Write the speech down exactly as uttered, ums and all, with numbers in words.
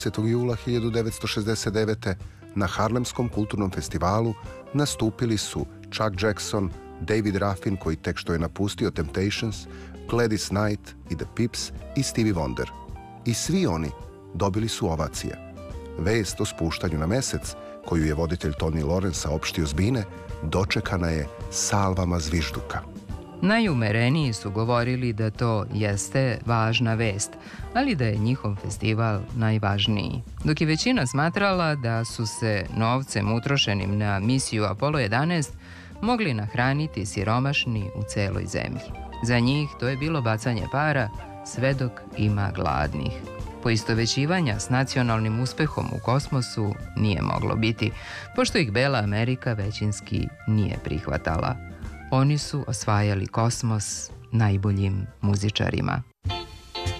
dvadesetog jula hiljadu devetsto šezdeset devete. na Harlemskom kulturnom festivalu nastupili su Chuck Jackson, David Ruffin, koji tek što je napustio Temptations, Gladys Knight i The Pips i Stevie Wonder. I svi oni dobili su ovacije. Vest o spuštanju na mesec, koju je voditelj Tony Lawrence saopštio s bine, dočekana je salvama zvižduka. Najumereniji su govorili da to jeste važna vest, ali da je njihov festival najvažniji. Dok je većina smatrala da su se novcem utrošenim na misiju Apollo jedanaest mogli nahraniti siromašni u celoj zemlji. Za njih to je bilo bacanje para sve dok ima gladnih. Poistovećivanja s nacionalnim uspehom u kosmosu nije moglo biti, pošto ih Bela Amerika većinski nije prihvatala. Oni su osvajali kosmos najboljim muzičarima.